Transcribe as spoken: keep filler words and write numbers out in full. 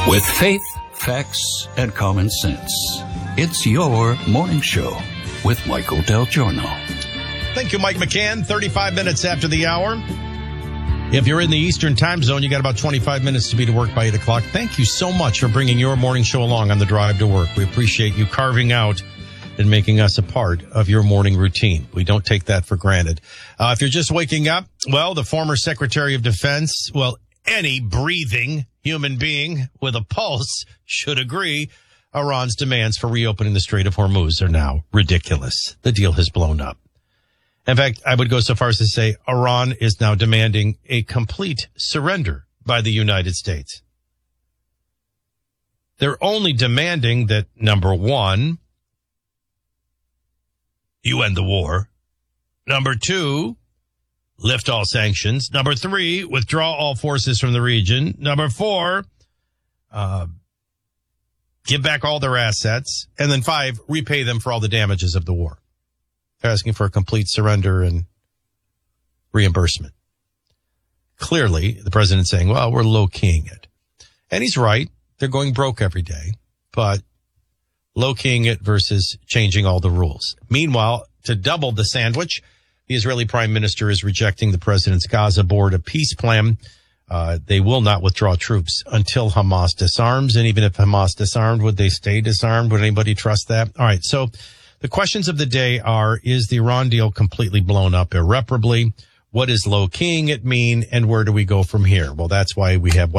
With faith, facts, and common sense, it's your morning show with Michael Del Giorno. Thank you, Mike McCann. thirty-five minutes after the hour. If you're in the Eastern time zone, you got about twenty-five minutes to be to work by eight o'clock. Thank you so much for bringing your morning show along on the drive to work. We appreciate you carving out and making us a part of your morning routine. We don't take that for granted. Uh, if you're just waking up, well, the former Secretary of Defense, well, any breathing human being with a pulse should agree Iran's demands for reopening the Strait of Hormuz are now ridiculous. The deal has blown up. In fact, I would go so far as to say Iran is now demanding a complete surrender by the United States. They're only demanding that, number one, you end the war. Number two, lift all sanctions. Number three, withdraw all forces from the region. Number four, uh, give back all their assets. And then five, repay them for all the damages of the war. They're asking for a complete surrender and reimbursement. Clearly, the president's saying, well, we're low-keying it. And he's right. They're going broke every day. But low-keying it versus changing all the rules. Meanwhile, to double the sandwich, the Israeli prime minister is rejecting the president's Gaza border peace plan. Uh, they will not withdraw troops until Hamas disarms. And even if Hamas disarmed, would they stay disarmed? Would anybody trust that? All right. So the questions of the day are, is the Iran deal completely blown up irreparably? What does low-keying it mean? And where do we go from here? Well, that's why we have